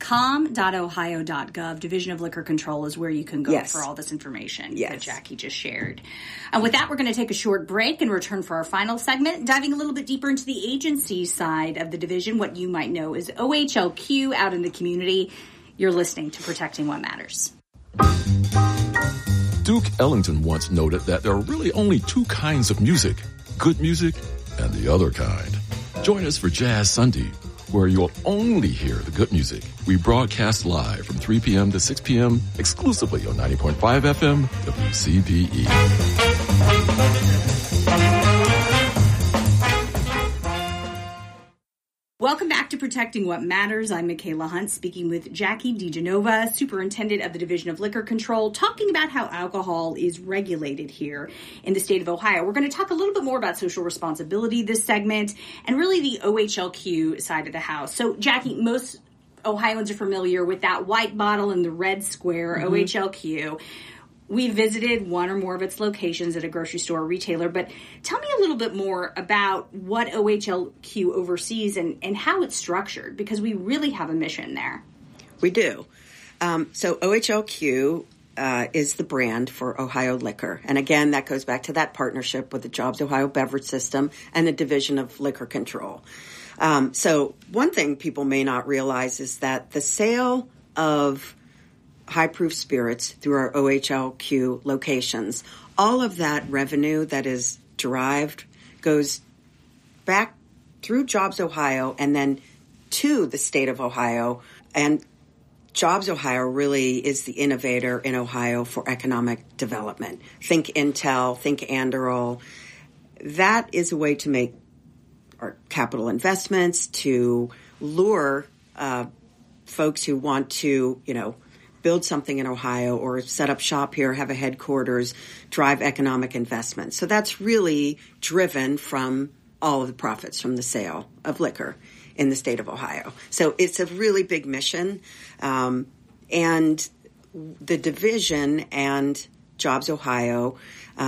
com.ohio.gov, Division of Liquor Control is where you can go for all this information that Jackie just shared. And with that, we're going to take a short break and return for our final segment, diving a little bit deeper into the agency side of the division, what you might know is OHLQ out in the community. You're listening to Protecting What Matters. Duke Ellington once noted that there are really only two kinds of music, good music and the other kind. Join us for Jazz Sunday, where you'll only hear the good music. We broadcast live from 3 p.m. to 6 p.m. exclusively on 90.5 FM WCPE. Welcome back to Protecting What Matters. I'm Michaela Hunt, speaking with Jackie DeGenova, Superintendent of the Division of Liquor Control, talking about how alcohol is regulated here in the state of Ohio. We're going to talk a little bit more about social responsibility this segment and really the OHLQ side of the house. So, Jackie, most Ohioans are familiar with that white bottle and the red square, OHLQ. We visited one or more of its locations at a grocery store or retailer, but tell me a little bit more about what OHLQ oversees and how it's structured, because we really have a mission there. We do. So OHLQ is the brand for Ohio Liquor. And again, that goes back to that partnership with the Jobs Ohio Beverage System and the Division of Liquor Control. So one thing people may not realize is that the sale of high-proof spirits through our OHLQ locations, all of that revenue that is derived goes back through Jobs Ohio and then to the state of Ohio. And Jobs Ohio really is the innovator in Ohio for economic development. Think Intel, think Anduril. That is a way to make our capital investments, to lure folks who want to, build something in Ohio or set up shop here, have a headquarters, drive economic investment. So that's really driven from all of the profits from the sale of liquor in the state of Ohio. So it's a really big mission. And the division and Jobs Ohio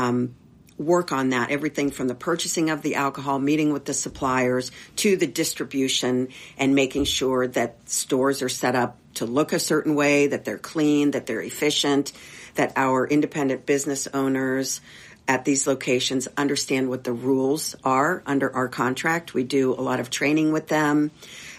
work on that, everything from the purchasing of the alcohol, meeting with the suppliers, to the distribution and making sure that stores are set up to look a certain way, that they're clean, that they're efficient, that our independent business owners at these locations understand what the rules are under our contract. We do a lot of training with them,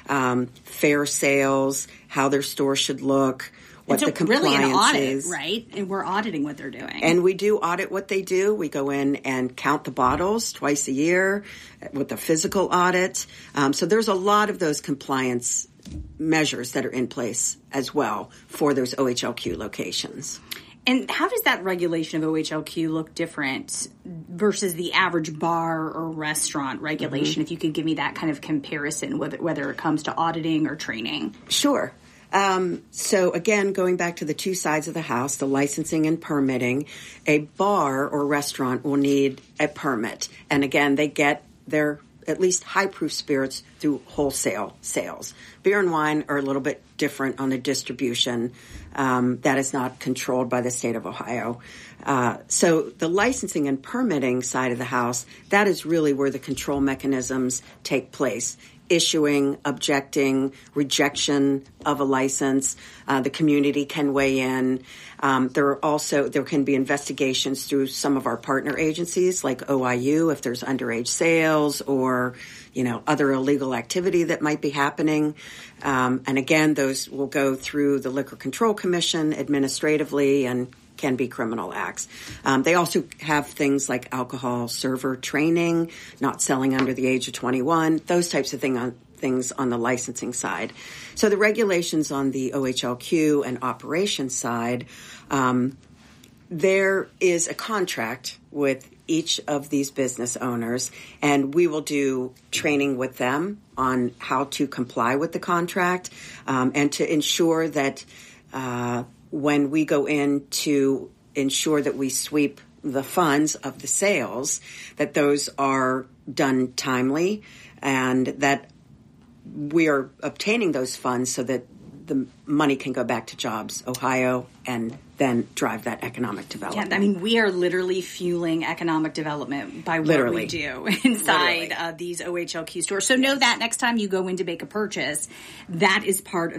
fair sales, how their store should look, what the compliance really an audit, is. Right? And we're auditing what they're doing. And we do audit what they do. We go in and count the bottles twice a year with a physical audit. So there's a lot of those compliance measures that are in place as well for those OHLQ locations. And how does that regulation of OHLQ look different versus the average bar or restaurant regulation? If you could give me that kind of comparison, whether it comes to auditing or training. Sure. So again, going back to the two sides of the house, the licensing and permitting, a bar or restaurant will need a permit. And again, they get their at least high-proof spirits through wholesale sales. Beer and wine are a little bit different on the distribution. That is not controlled by the state of Ohio. So the licensing and permitting side of the house, that is really where the control mechanisms take place. Issuing, objecting, rejection of a license. The community can weigh in. There can be investigations through some of our partner agencies like OIU if there's underage sales or, other illegal activity that might be happening. And again, those will go through the Liquor Control Commission administratively and can be criminal acts. They also have things like alcohol server training, not selling under the age of 21, those types of things on the licensing side. So the regulations on the OHLQ and operations side, there is a contract with each of these business owners, and we will do training with them on how to comply with the contract and to ensure that when we go in to ensure that we sweep the funds of the sales, that those are done timely and that we are obtaining those funds so that the money can go back to Jobs Ohio and then drive that economic development. Yeah, I mean, we are literally fueling economic development by what we do inside these OHLQ stores. So know that next time you go in to make a purchase, that is part of